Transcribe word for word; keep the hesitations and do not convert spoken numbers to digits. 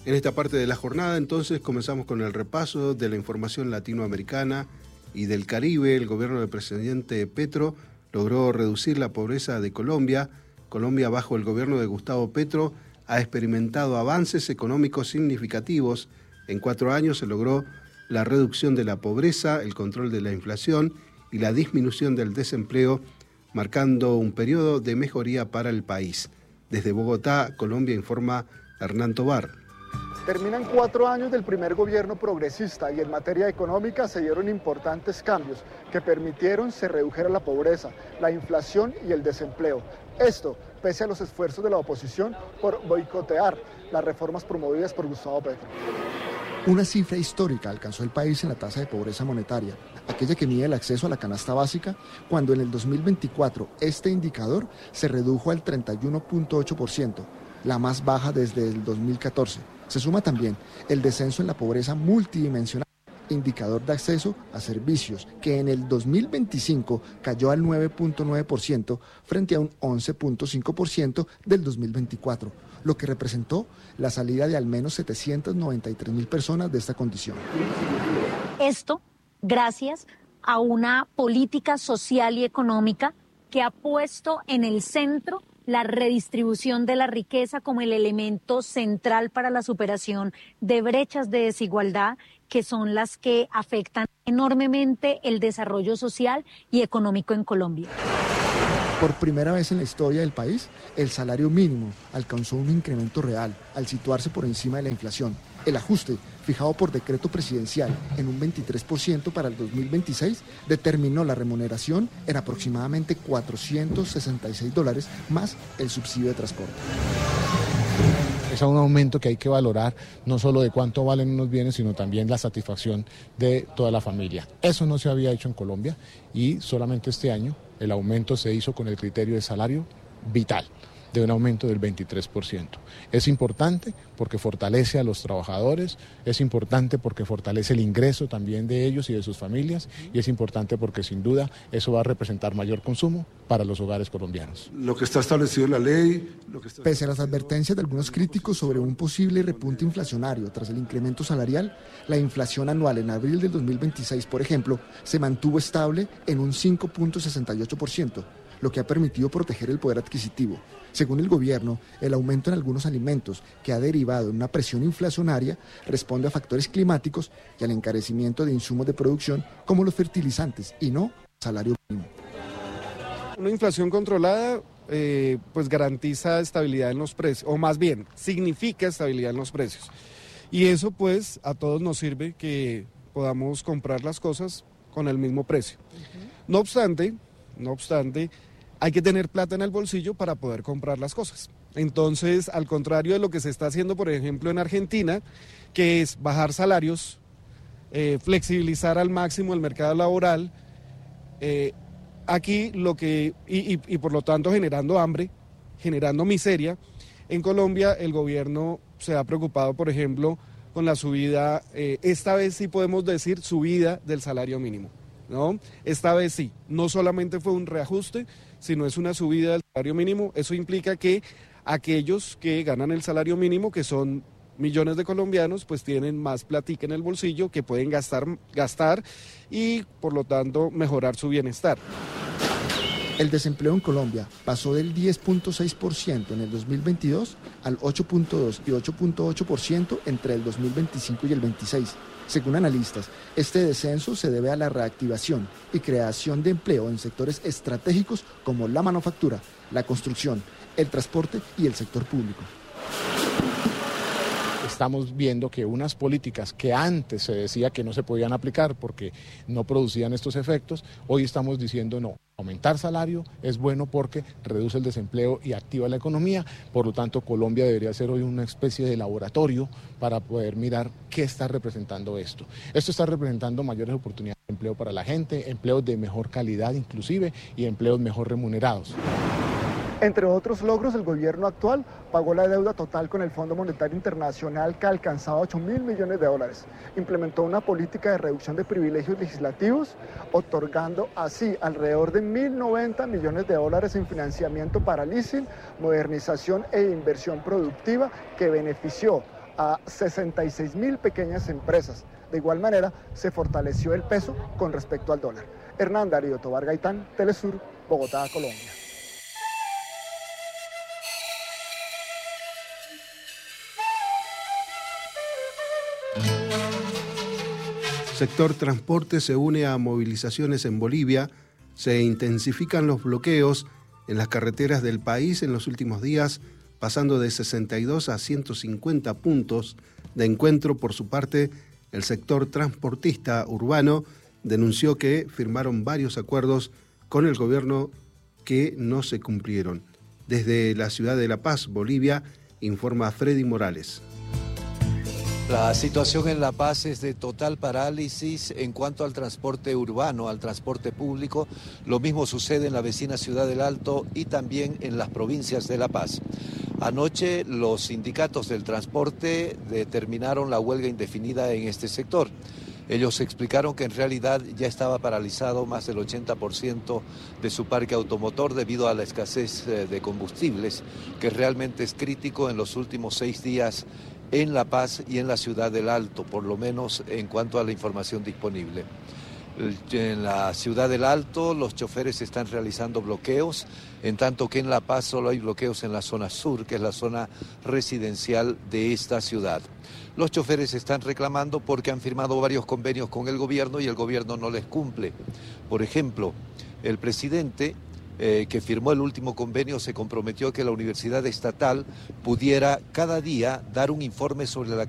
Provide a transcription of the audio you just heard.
En esta parte de la jornada, entonces, comenzamos con el repaso de la información latinoamericana y del Caribe. El gobierno del presidente Petro logró reducir la pobreza de Colombia. Colombia, bajo el gobierno de Gustavo Petro, ha experimentado avances económicos significativos. En cuatro años se logró la reducción de la pobreza, el control de la inflación y la disminución del desempleo, marcando un periodo de mejoría para el país. Desde Bogotá, Colombia, informa Hernán Tobar. Terminan cuatro años del primer gobierno progresista y en materia económica se dieron importantes cambios que permitieron se redujera la pobreza, la inflación y el desempleo. Esto pese a los esfuerzos de la oposición por boicotear las reformas promovidas por Gustavo Petro. Una cifra histórica alcanzó el país en la tasa de pobreza monetaria, aquella que mide el acceso a la canasta básica, cuando en el dos mil veinticuatro este indicador se redujo al treinta y uno punto ocho por ciento, la más baja desde el dos mil catorce. Se suma también el descenso en la pobreza multidimensional, indicador de acceso a servicios, que en el dos mil veinticinco cayó al nueve punto nueve por ciento frente a un once punto cinco por ciento del dos mil veinticuatro, lo que representó la salida de al menos setecientas noventa y tres mil personas de esta condición. Esto gracias a una política social y económica que ha puesto en el centro la redistribución de la riqueza como el elemento central para la superación de brechas de desigualdad que son las que afectan enormemente el desarrollo social y económico en Colombia. Por primera vez en la historia del país, el salario mínimo alcanzó un incremento real al situarse por encima de la inflación. El ajuste, fijado por decreto presidencial en un veintitrés por ciento para el dos mil veintiséis, determinó la remuneración en aproximadamente cuatrocientos sesenta y seis dólares más el subsidio de transporte. Es un aumento que hay que valorar, no solo de cuánto valen unos bienes, sino también la satisfacción de toda la familia. Eso no se había hecho en Colombia y solamente este año el aumento se hizo con el criterio de salario vital, de un aumento del veintitrés por ciento. Es importante porque fortalece a los trabajadores, es importante porque fortalece el ingreso también de ellos y de sus familias, y es importante porque sin duda eso va a representar mayor consumo para los hogares colombianos. Lo que está establecido en la ley... Lo que está... Pese a las advertencias de algunos críticos sobre un posible repunte inflacionario tras el incremento salarial, la inflación anual en abril del dos mil veintiséis, por ejemplo, se mantuvo estable en un cinco punto sesenta y ocho por ciento, lo que ha permitido proteger el poder adquisitivo. Según el gobierno, el aumento en algunos alimentos, que ha derivado en una presión inflacionaria, responde a factores climáticos y al encarecimiento de insumos de producción como los fertilizantes y no salario mínimo. Una inflación controlada eh, pues garantiza estabilidad en los precios, o más bien, significa estabilidad en los precios. Y eso pues a todos nos sirve que podamos comprar las cosas con el mismo precio. Uh-huh. No obstante, no obstante, hay que tener plata en el bolsillo para poder comprar las cosas. Entonces, al contrario de lo que se está haciendo, por ejemplo, en Argentina, que es bajar salarios, eh, flexibilizar al máximo el mercado laboral, eh, aquí lo que, y, y, y por lo tanto generando hambre, generando miseria, en Colombia el gobierno se ha preocupado, por ejemplo, con la subida, eh, esta vez sí podemos decir subida del salario mínimo, ¿no? Esta vez sí, no solamente fue un reajuste, sino es una subida del salario mínimo. Eso implica que aquellos que ganan el salario mínimo, que son millones de colombianos, pues tienen más platica en el bolsillo que pueden gastar, gastar y por lo tanto mejorar su bienestar. El desempleo en Colombia pasó del diez punto seis por ciento en el dos mil veintidós al ocho punto dos y ocho punto ocho por ciento entre el dos mil veinticinco y el veintiséis. Según analistas, este descenso se debe a la reactivación y creación de empleo en sectores estratégicos como la manufactura, la construcción, el transporte y el sector público. Estamos viendo que unas políticas que antes se decía que no se podían aplicar porque no producían estos efectos, hoy estamos diciendo no. Aumentar salario es bueno porque reduce el desempleo y activa la economía, por lo tanto Colombia debería ser hoy una especie de laboratorio para poder mirar qué está representando esto. Esto está representando mayores oportunidades de empleo para la gente, empleos de mejor calidad inclusive y empleos mejor remunerados. Entre otros logros, el gobierno actual pagó la deuda total con el Fondo Monetario Internacional, que alcanzaba ocho mil millones de dólares. Implementó una política de reducción de privilegios legislativos, otorgando así alrededor de mil noventa millones de dólares en financiamiento para leasing, modernización e inversión productiva, que benefició a sesenta y seis mil pequeñas empresas. De igual manera, se fortaleció el peso con respecto al dólar. Hernán Darío Tobar Gaitán, Telesur, Bogotá, Colombia. Sector transporte se une a movilizaciones en Bolivia. Se intensifican los bloqueos en las carreteras del país en los últimos días, pasando de sesenta y dos a ciento cincuenta puntos de encuentro. Por su parte, el sector transportista urbano denunció que firmaron varios acuerdos con el gobierno que no se cumplieron. Desde la ciudad de La Paz, Bolivia, informa Freddy Morales. La situación en La Paz es de total parálisis en cuanto al transporte urbano, al transporte público. Lo mismo sucede en la vecina ciudad del Alto y también en las provincias de La Paz. Anoche los sindicatos del transporte determinaron la huelga indefinida en este sector. Ellos explicaron que en realidad ya estaba paralizado más del ochenta por ciento de su parque automotor debido a la escasez de combustibles, que realmente es crítico en los últimos seis días en La Paz y en la ciudad del Alto, por lo menos en cuanto a la información disponible. En la ciudad del Alto los choferes están realizando bloqueos, en tanto que en La Paz solo hay bloqueos en la zona sur, que es la zona residencial de esta ciudad. Los choferes están reclamando porque han firmado varios convenios con el gobierno y el gobierno no les cumple. Por ejemplo, el presidente Eh, que firmó el último convenio se comprometió a que la Universidad Estatal pudiera cada día dar un informe sobre la